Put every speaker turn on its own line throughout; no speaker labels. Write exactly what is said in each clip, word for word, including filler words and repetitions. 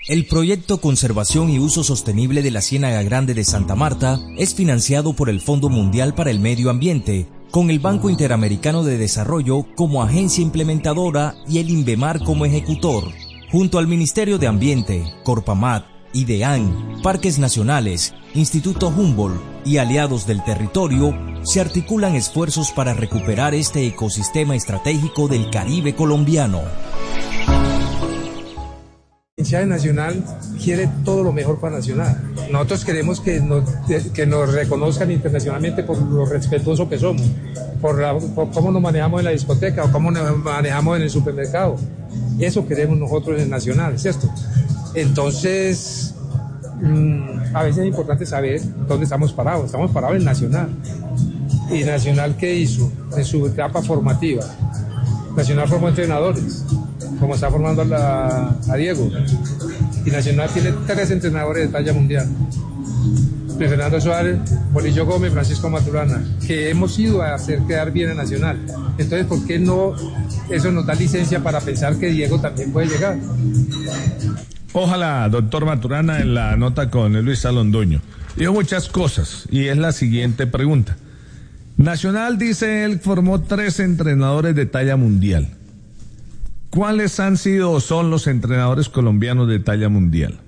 El proyecto Conservación y Uso Sostenible de la Ciénaga Grande de Santa Marta es financiado por el Fondo Mundial para el Medio Ambiente, con el Banco Interamericano de Desarrollo como agencia implementadora y el INVEMAR como ejecutor. Junto al Ministerio de Ambiente, Corpamat, IDEAN, Parques Nacionales, Instituto Humboldt y aliados del territorio, se articulan esfuerzos para recuperar este ecosistema estratégico del Caribe colombiano.
La hinchada Nacional quiere todo lo mejor para Nacional. Nosotros queremos que nos, que nos reconozcan internacionalmente por lo respetuoso que somos, por, la, por cómo nos manejamos en la discoteca o cómo nos manejamos en el supermercado. Eso queremos nosotros en Nacional, ¿cierto? Entonces, mmm, a veces es importante saber dónde estamos parados. Estamos parados en Nacional. ¿Y Nacional qué hizo en su etapa formativa? Nacional formó entrenadores, como está formando a, la, a Diego. Y Nacional tiene tres entrenadores de talla mundial. Fernando Suárez, Bolillo Gómez, Francisco Maturana, que hemos ido a hacer quedar bien a Nacional. Entonces, ¿por qué no? Eso nos da licencia para pensar que Diego también puede llegar.
Ojalá, doctor Maturana, en la nota con Luis Londoño. Dijo muchas cosas, y es la siguiente pregunta. Nacional, dice él, formó tres entrenadores de talla mundial. ¿Cuáles han sido o son los entrenadores colombianos de talla mundial?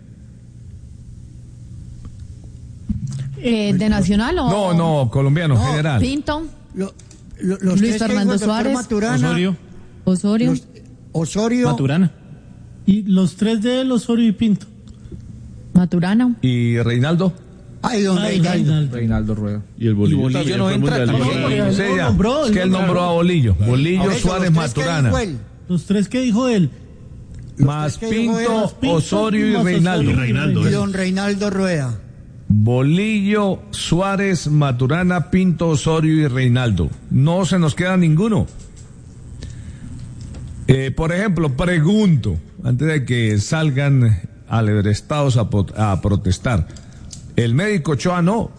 Eh, ¿De Nacional o...?
No, no, colombiano, no, general.
Pinto,
lo, lo, los
Luis Fernando Suárez,
Maturana,
Osorio,
Osorio,
los, Osorio,
Maturana. Y los tres de él, Osorio y Pinto.
Maturana.
¿Y Reinaldo?
Ay, don
Ay,
Reinaldo.
Reinaldo.
Reinaldo Rueda.
Y el Bolillo,
y Bolillo no entra.
No,
no,
sí, ya.
nombró,
Es que él nombró a Bolillo. Bolillo,
Ahora,
Suárez,
los tres que
Maturana.
dijo él.
Los tres que dijo él.
Más
tres que dijo él,
Pinto,
más Pinto,
Osorio y
más
Reinaldo.
Osorio y Reinaldo.
Y don Reinaldo Rueda.
Bolillo, Suárez, Maturana, Pinto, Osorio y Reinaldo. No se nos queda ninguno. Eh, por ejemplo, pregunto, antes de que salgan alebrestados a, a protestar, ¿el médico Ochoa no?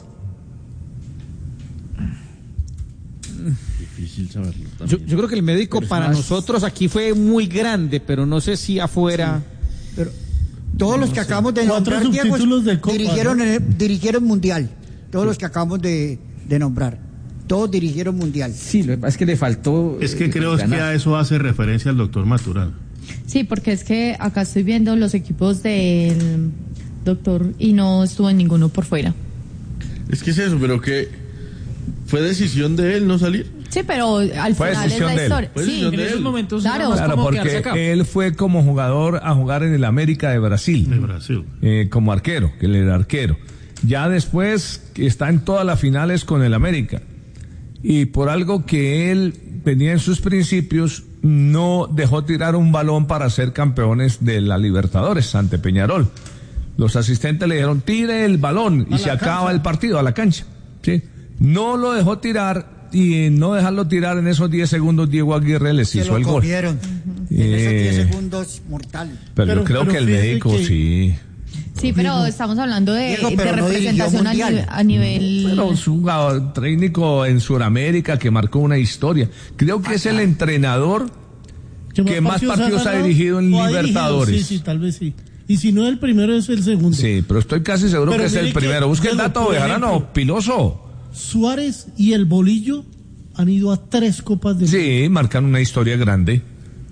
Difícil saberlo. Yo, yo creo que el médico para más... nosotros aquí fue muy grande, pero no sé si afuera...
Sí, pero todos no los que sé. acabamos de
nombrar, Diego, de Copa,
dirigieron,
¿no?
el, dirigieron Mundial. Todos sí. los que acabamos de, de nombrar. Todos dirigieron Mundial.
Sí, lo que pasa es que le faltó...
Es que creo ganar. que a eso hace referencia el doctor Maturana.
Sí, porque es que acá estoy viendo los equipos del doctor y no estuvo en ninguno por fuera.
Es que es eso, pero que fue decisión de él no salir.
Sí, pero al
fue
final es la historia.
Sí,
en
esos momentos.
Claro,
claro porque él fue como jugador a jugar en el América de Brasil.
De Brasil.
Eh, como arquero, que él era arquero. Ya después está en todas las finales con el América. Y por algo que él tenía en sus principios, no dejó tirar un balón para ser campeones de la Libertadores ante Peñarol. Los asistentes le dijeron, tire el balón y se acaba el partido, a la cancha. ¿Sí? No lo dejó tirar. Y no dejarlo tirar en esos diez segundos, Diego Aguirre les hizo el gol.
Uh-huh.
Eh,
en esos diez segundos, mortal.
Pero, pero yo creo pero que el médico que... sí.
Sí, pero estamos hablando de,
Diego,
de
no
representación a, nivel, a nivel...
Pero es un jugador técnico en Sudamérica que marcó una historia. Creo que ah, es el entrenador que más, que más partidos, partidos ha, ha dirigido en Libertadores.
Dirigido, sí, sí, tal vez sí. Y si no el primero es el segundo.
Sí, pero estoy casi seguro pero que es el primero. Busque el dato, Bejarano, Piloso.
Suárez y el Bolillo han ido a tres copas de
sí, mundo. Marcan una historia grande.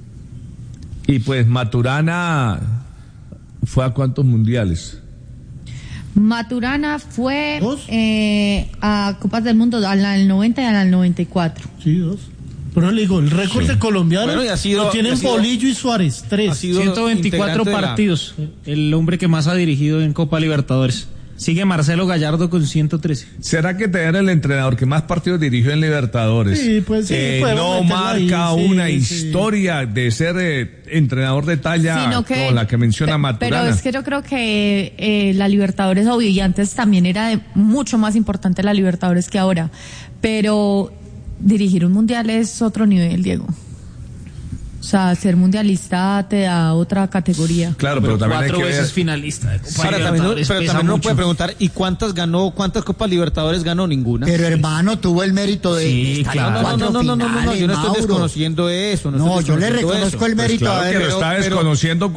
Y pues Maturana fue a cuántos mundiales.
Maturana fue eh, a Copas del Mundo, a la del noventa y a la del noventa y cuatro.
Sí, dos. Pero le digo, el récord sí. de colombianos bueno, y ha sido, lo tienen sido, Bolillo y Suárez, tres.
ciento veinticuatro partidos, la... el hombre que más ha dirigido en Copa Libertadores. Sigue Marcelo Gallardo con ciento trece.
¿Será que tener el entrenador que más partidos dirigió en Libertadores
sí, pues sí,
eh, no marca ahí, una sí, historia sí. de ser eh, entrenador de talla que, como la que menciona Maturana?
Pero es que yo creo que eh, la Libertadores, obvio, y antes también era de mucho más importante la Libertadores que ahora. Pero dirigir un mundial es otro nivel, Diego. O sea, ser mundialista te da otra categoría.
Claro, pero, pero también
cuatro
hay que
veces
ver...
finalista de Copa
sí, Libertadores. También, pero también uno puede preguntar, ¿y cuántas ganó, cuántas Copas Libertadores ganó? Ninguna.
Pero hermano, tuvo el mérito de
sí,
estar
claro.
en cuatro
no, no, no, no, no, no, yo no estoy
Mauro.
desconociendo eso. No,
no
estoy
yo le reconozco
eso.
el mérito.
Pues claro
a ver,
que lo está desconociendo.